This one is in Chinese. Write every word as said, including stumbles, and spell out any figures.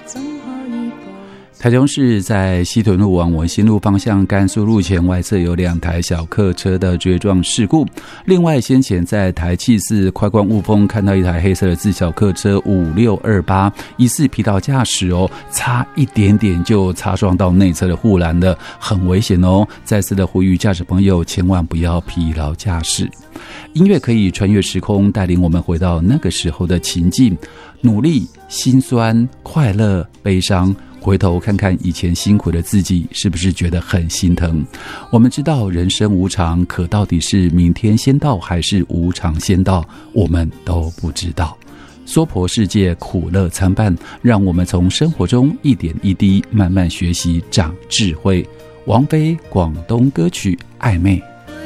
台中市在西屯路往文心路方向甘肃路前外侧有两台小客车的追撞事故。另外，先前在台七四快关雾峰看到一台黑色的自小客车五六二八，疑似疲劳驾驶哦，差一点点就擦撞到内侧的护栏了，很危险哦。再次的呼吁驾驶朋友千万不要疲劳驾驶。音乐可以穿越时空，带领我们回到那个时候的情境，努力、心酸、快乐、悲伤。回头看看以前辛苦的自己，是不是觉得很心疼？我们知道人生无常，可到底是明天先到还是无常先到，我们都不知道。娑婆世界苦乐参半，让我们从生活中一点一滴慢慢学习长智慧。王菲广东歌曲《暧昧》。